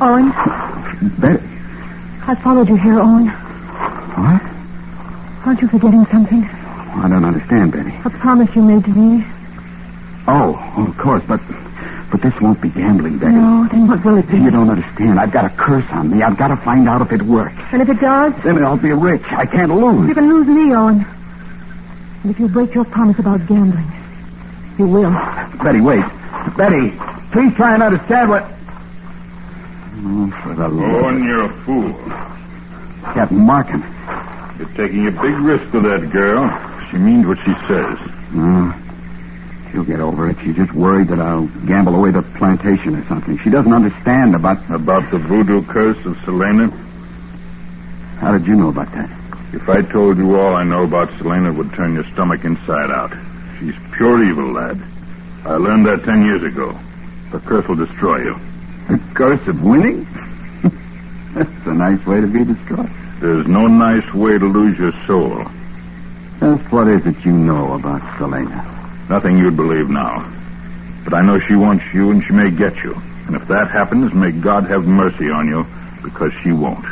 Owen? Betty. I followed you here, Owen. What? Aren't you forgetting something? I don't understand, Betty. A promise you made to me. Oh, of course, but this won't be gambling, Betty. No, then what will it be? You don't understand. I've got a curse on me. I've got to find out if it works. And if it does? Then I'll be rich. I can't lose. You can lose me, Owen. And if you break your promise about gambling, you will. Betty, wait. Betty, please try and understand what... Oh, for the Lord. Owen, you're a fool. Captain Markham. You're taking a big risk with that girl. She means what she says. She'll get over it. She's just worried that I'll gamble away the plantation or something. She doesn't understand about the voodoo curse of Selena? How did you know about that? If I told you all I know about Selena, it would turn your stomach inside out. She's pure evil, lad. I learned that 10 years ago. The curse will destroy you. The curse of winning? That's a nice way to be destroyed. There's no nice way to lose your soul. Just what is it you know about Selena? Nothing you'd believe now. But I know she wants you, and she may get you. And if that happens, may God have mercy on you, because she won't.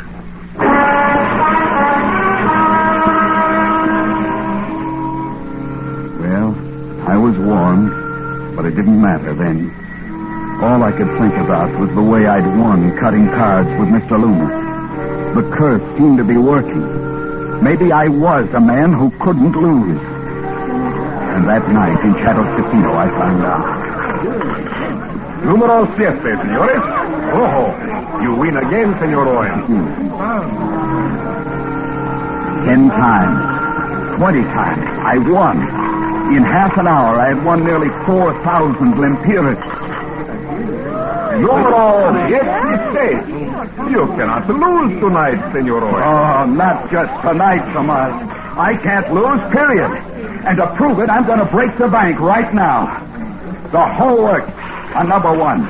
Well, I was warned, but it didn't matter then. All I could think about was the way I'd won cutting cards with Mr. Loomis. The curse seemed to be working. Maybe I was a man who couldn't lose. And that night in Shadow's Casino, I found out. Número 7, señores. Ojo. You win again, Senor Owen. 10 times. 20 times. I won. In half an hour, I had won nearly 4,000 lempiras. Número 16. You cannot lose tonight, Senor Owen. Oh, not just tonight, Tomas. I can't lose, period. And to prove it, I'm going to break the bank right now. The whole works on number 1.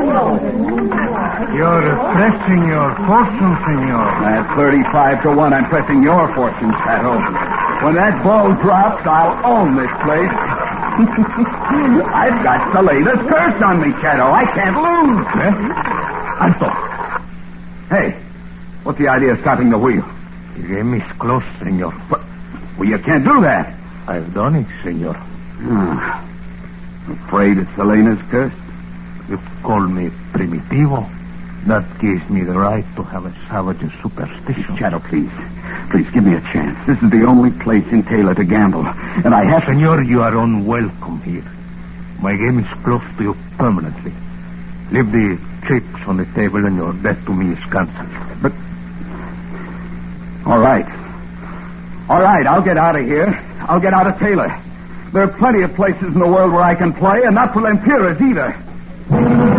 You're pressing your fortune, senor. At 35 to 1, I'm pressing your fortune, Shadow. When that ball drops, I'll own this place. I've got Selena's curse on me, Shadow. I can't lose. Alto. Hey, what's the idea of stopping the wheel? The game is close, senor. But, well, you can't do that. I've done it, senor. Afraid it's Selena's curse? You call me primitivo. That gives me the right to have a savage superstition. Shadow, please. Please, give me a chance. This is the only place in Taylor to gamble. And I have... Senor, you are unwelcome here. My game is close to you permanently. Leave the chips on the table and your bet to me is cancelled. But... All right, I'll get out of here. I'll get out of Taylor. There are plenty of places in the world where I can play, and not for lempiras either.